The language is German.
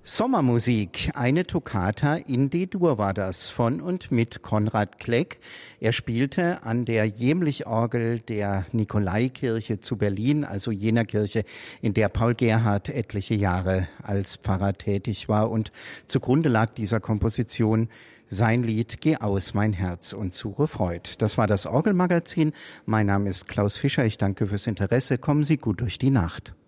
Sommermusik, eine Toccata in D-Dur war das, von und mit Konrad Kleck. Er spielte an der Jehmlich-Orgel der Nikolaikirche zu Berlin, also jener Kirche, in der Paul Gerhardt etliche Jahre als Pfarrer tätig war. Und zugrunde lag dieser Komposition sein Lied Geh aus, mein Herz und suche Freud. Das war das Orgelmagazin. Mein Name ist Klaus Fischer. Ich danke fürs Interesse. Kommen Sie gut durch die Nacht.